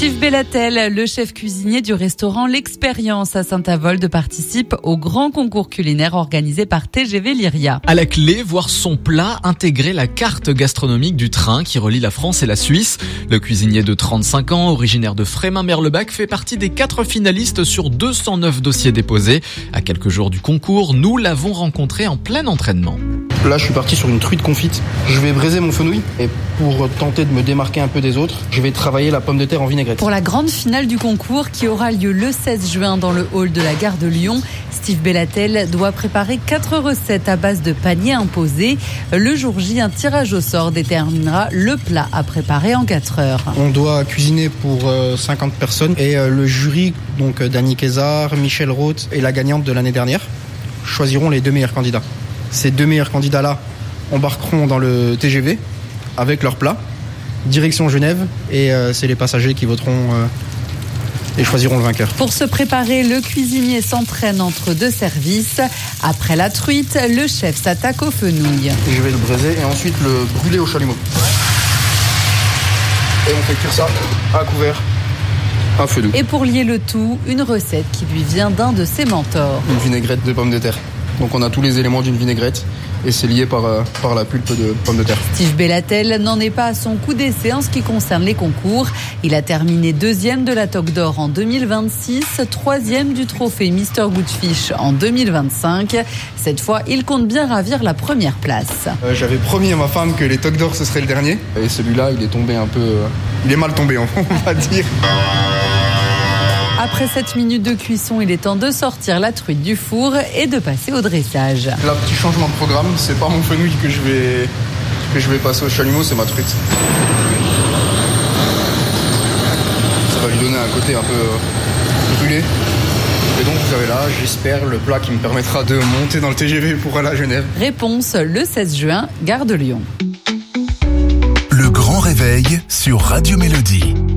Steve Bellatel, le chef cuisinier du restaurant L'Expérience à Saint-Avold, participe au grand concours culinaire organisé par TGV Lyria. À la clé, voir son plat intégrer la carte gastronomique du train qui relie la France et la Suisse. Le cuisinier de 35 ans, originaire de Frémin-Merlebach, fait partie des 4 finalistes sur 209 dossiers déposés. À quelques jours du concours, nous l'avons rencontré en plein entraînement. Là, je suis parti sur une truite confite. Je vais braiser mon fenouil et pour tenter de me démarquer un peu des autres, je vais travailler la pomme de terre en vinaigrette. Pour la grande finale du concours qui aura lieu le 16 juin dans le hall de la gare de Lyon, Steve Bellatel doit préparer 4 recettes à base de paniers imposés. Le jour J, un tirage au sort déterminera le plat à préparer en 4 heures. On doit cuisiner pour 50 personnes et le jury, donc Dany Kézard, Michel Roth et la gagnante de l'année dernière, choisiront les 2 meilleurs candidats. Ces 2 meilleurs candidats-là embarqueront dans le TGV avec leur plat, direction Genève, et c'est les passagers qui voteront et choisiront le vainqueur. Pour se préparer, le cuisinier s'entraîne entre 2 services. Après la truite, le chef s'attaque aux fenouilles. Je vais le braiser et ensuite le brûler au chalumeau. Et on fait cuire ça à couvert, à feu doux. Et pour lier le tout, une recette qui lui vient d'un de ses mentors. Une vinaigrette de pommes de terre. Donc on a tous les éléments d'une vinaigrette et c'est lié par la pulpe de pommes de terre. Steve Bellatel n'en est pas à son coup d'essai en ce qui concerne les concours. Il a terminé 2e de la Toque d'Or en 2026, 3e du trophée Mr Goodfish en 2025. Cette fois, il compte bien ravir la première place. J'avais promis à ma femme que les Toques d'Or ce serait le dernier. Et celui-là, il est tombé un peu... il est mal tombé, on va dire. Après 7 minutes de cuisson, il est temps de sortir la truite du four et de passer au dressage. Là, petit changement de programme, c'est pas mon fenouil que je vais passer au chalumeau, c'est ma truite. Ça va lui donner un côté un peu brûlé. Et donc vous avez là, j'espère, le plat qui me permettra de monter dans le TGV pour aller à Genève. Réponse le 16 juin, gare de Lyon. Le grand réveil sur Radio Mélodie.